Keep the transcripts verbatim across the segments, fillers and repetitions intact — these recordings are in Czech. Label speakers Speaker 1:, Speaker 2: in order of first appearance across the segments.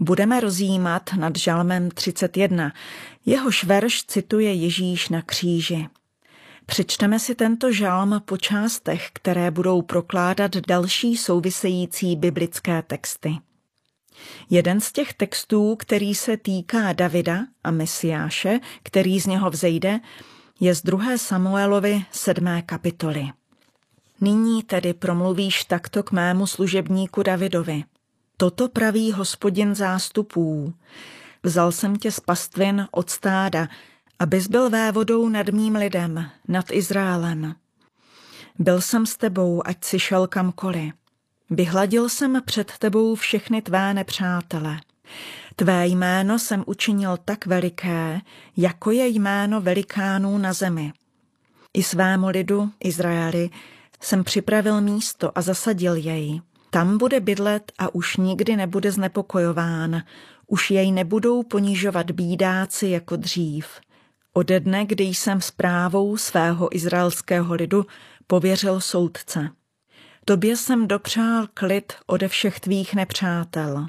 Speaker 1: Budeme rozjímat nad žalmem třicet jedna. Jehož verš cituje Ježíš na kříži. Přečteme si tento žalm po částech, které budou prokládat další související biblické texty. Jeden z těch textů, který se týká Davida a Mesiáše, který z něho vzejde, je z druhé Samuelovy sedmé kapitoly. Nyní tedy promluvíš takto k mému služebníku Davidovi. Toto praví Hospodin zástupů. Vzal jsem tě z pastvin od stáda, abys byl vévodou nad mým lidem, nad Izraelem. Byl jsem s tebou, ať si šel kamkoliv. Vyhladil jsem před tebou všechny tvé nepřátele. Tvé jméno jsem učinil tak veliké, jako je jméno velikánů na zemi. I svému lidu, Izraeli, jsem připravil místo a zasadil jej. Tam bude bydlet a už nikdy nebude znepokojován. Už jej nebudou ponižovat bídáci jako dřív. Ode dne, kdy jsem správou svého izraelského lidu pověřil soudce. Tobě jsem dopřál klid ode všech tvých nepřátel.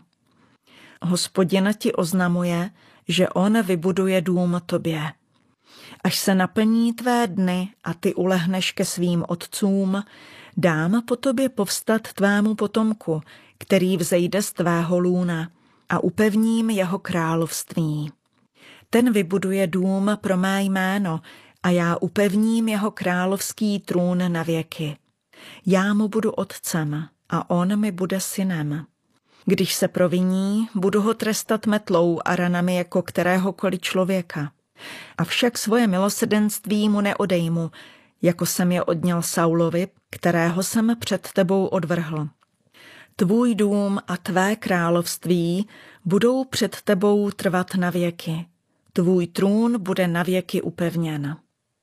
Speaker 1: Hospodin ti oznamuje, že on vybuduje dům tobě. Až se naplní tvé dny a ty ulehneš ke svým otcům, dám po tobě povstat tvému potomku, který vzejde z tvého lůna, a upevním jeho království. Ten vybuduje dům pro mé jméno a já upevním jeho královský trůn na věky. Já mu budu otcem a on mi bude synem. Když se proviní, budu ho trestat metlou a ranami jako kteréhokoliv člověka. Avšak svoje milosrdenství mu neodejmu, jako jsem je odněl Saulovi, kterého jsem před tebou odvrhl. Tvůj dům a tvé království budou před tebou trvat na věky. Tvůj trůn bude na věky upevněn.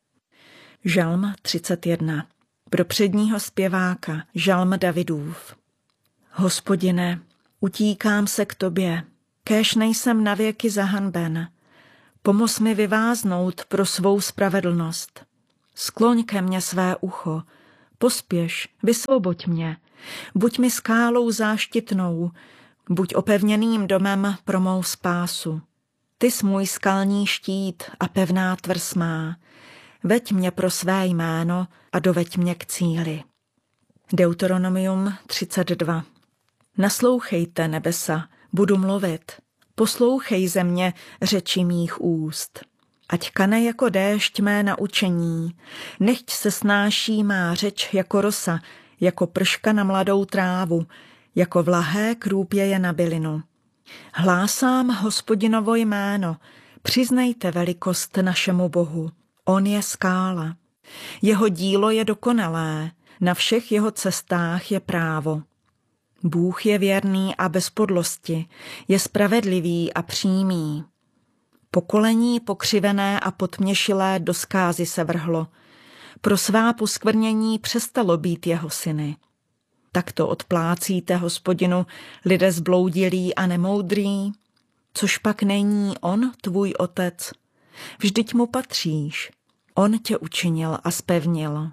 Speaker 1: Žalm třicet jedna. Pro předního zpěváka, žalm Davidův. Hospodine, utíkám se k tobě, kéž nejsem na věky zahanben. Pomoz mi vyváznout pro svou spravedlnost. Skloň ke mně své ucho, pospěš, vysvoboď mě. Buď mi skálou záštitnou, buď opevněným domem pro mou spásu. Ty jsi můj skalní štít a pevná tvrz má. Veď mě pro své jméno a doveď mě k cíli. Deuteronomium třicet dva. Naslouchejte, nebesa, budu mluvit. Poslouchej země řeči mých úst. Ať kane jako déšť mé naučení, nechť se snáší má řeč jako rosa, jako prška na mladou trávu, jako vlahé krůpěje na bylinu. Hlásám Hospodinovo jméno, přiznejte velikost našemu Bohu. On je skála. Jeho dílo je dokonalé, na všech jeho cestách je právo. Bůh je věrný a bez podlosti, je spravedlivý a přímý. Pokolení pokřivené a potměšilé do zkázy se vrhlo. Pro svá poskvrnění přestalo být jeho syny. Takto odplácíte Hospodinu, lidé zbloudilí a nemoudrý, což pak není on tvůj otec. Vždyť mu patříš, on tě učinil a zpevnil.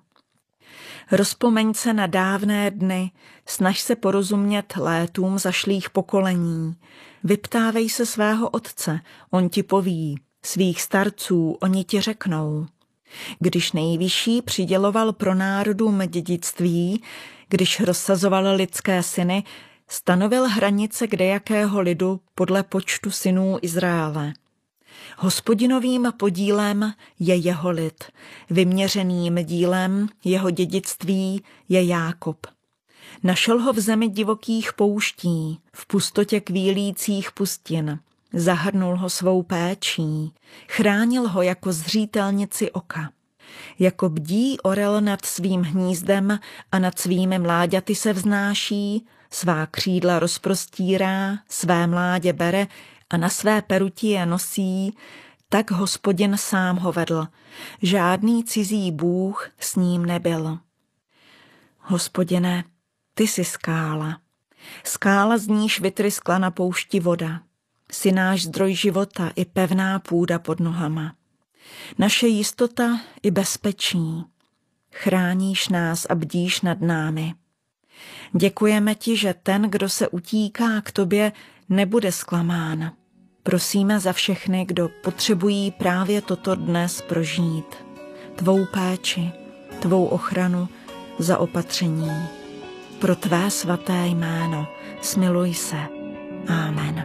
Speaker 1: Rozpomeň se na dávné dny, snaž se porozumět létům zašlých pokolení. Vyptávej se svého otce, on ti poví, svých starců, oni ti řeknou. Když nejvyšší přiděloval pro národům dědictví, když rozsazoval lidské syny, stanovil hranice kdejakého lidu podle počtu synů Izraele. Hospodinovým podílem je jeho lid, vyměřeným dílem jeho dědictví je Jákob. Našel ho v zemi divokých pouští, v pustotě kvílících pustin. Zahrnul ho svou péčí, chránil ho jako zřítelnici oka. Jako bdí orel nad svým hnízdem a nad svými mláďaty se vznáší, svá křídla rozprostírá, své mládě bere a na své peruti je nosí, tak Hospodin sám ho vedl. Žádný cizí bůh s ním nebyl. Hospodine, ty jsi skála. Skála, z níž vytryskla na poušti voda. Jsi náš zdroj života i pevná půda pod nohama. Naše jistota i bezpečí. Chráníš nás a bdíš nad námi. Děkujeme ti, že ten, kdo se utíká k tobě, nebude zklamán. Prosíme za všechny, kdo potřebují právě toto dnes prožít. Tvou péči, tvou ochranu, zaopatření. Pro tvé svaté jméno smiluj se. Amen.